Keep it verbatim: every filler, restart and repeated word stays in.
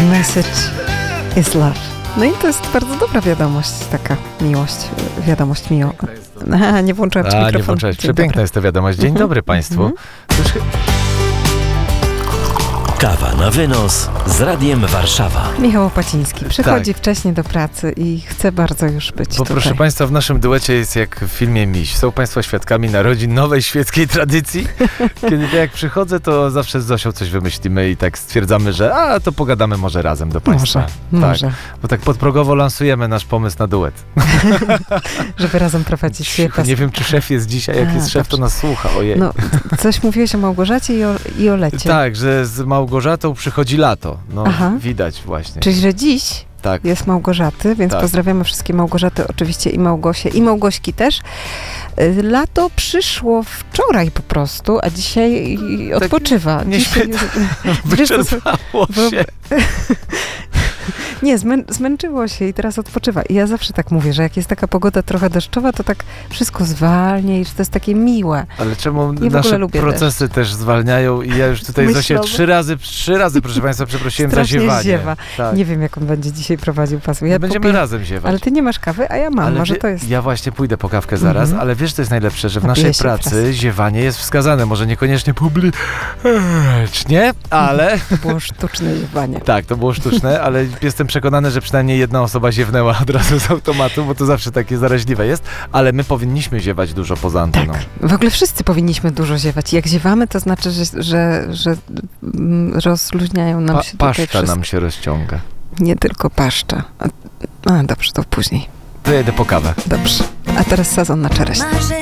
message is love. No i to jest bardzo dobra wiadomość, taka miłość, wiadomość miło. Aha, nie włączyłam ci A, mikrofonu. nie włączyłeś. Przepiękna jest ta wiadomość. Dzień dobry Państwu. Już... Kawa na wynos z Radiem Warszawa. Michał Opaciński przychodzi Tak. wcześniej do pracy i chce bardzo już być Bo tutaj. proszę Państwa, w naszym duecie jest jak w filmie Miś. Są Państwo świadkami narodzin nowej świeckiej tradycji. Kiedy to jak przychodzę, to zawsze z Zosią coś wymyślimy i tak stwierdzamy, że a, to pogadamy może razem do Państwa. Może, tak. może. Bo tak podprogowo lansujemy nasz pomysł na duet. Żeby razem prowadzić świetne. Nie wiem, czy szef jest dzisiaj. Jak A, jest szef, to dobrze. nas słucha. Ojej. No, coś mówiłeś o Małgorzacie i o, i o Lecie. Tak, że z Małgorzatą przychodzi lato. No, Aha. widać właśnie. Czyli, że dziś Tak. jest Małgorzaty, więc Tak. pozdrawiamy wszystkie Małgorzaty, oczywiście i Małgosie, i Małgośki też. Y, Lato przyszło wczoraj po prostu, a dzisiaj odpoczywa. nie Dzisiaj śmieta- już- Wiesz, co- Wyczerpało bo- się. Nie, zmę, zmęczyło się i teraz odpoczywa. I ja zawsze tak mówię, że jak jest taka pogoda trochę deszczowa, to tak wszystko zwalnia i że to jest takie miłe. Ale czemu w ogóle nasze lubię procesy też zwalniają i ja już tutaj Zosię Myślowe. trzy razy, trzy razy, proszę Państwa, przeprosiłem za Strasznie ziewanie. ziewa. Tak. Nie wiem, jak on będzie dzisiaj prowadził pasję. Ja Będziemy popiję- razem ziewać. Ale ty nie masz kawy, a ja mam. Ale Może wie- to jest... Ja właśnie pójdę po kawkę zaraz, Mhm. ale wiesz, co jest najlepsze, że w Napiję naszej się pracy presji. ziewanie jest wskazane. Może niekoniecznie publicznie, ale... To było sztuczne ziewanie. Tak, to było sztuczne, ale jestem przekonany, że przynajmniej jedna osoba ziewnęła od razu z automatu, bo to zawsze takie zaraźliwe jest, ale my powinniśmy ziewać dużo poza anteną. W ogóle wszyscy powinniśmy dużo ziewać. Jak ziewamy, to znaczy, że, że, że mm, rozluźniają nam Pa- się tutaj paszcza wszystko. nam się rozciąga. Nie tylko paszcza. A, a dobrze, to później. To jedę po kawę. Dobrze. A teraz sezon na czereśnie. Marzenia